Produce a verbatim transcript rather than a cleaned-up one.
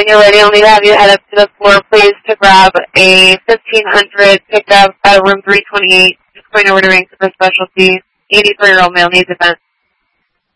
you're ready, I'll need to have you head up to the floor, please, to grab a fifteen hundred pickup at room three twenty-eight. Just going over to Ranks for specialty. eighty-four-year-old male needs event.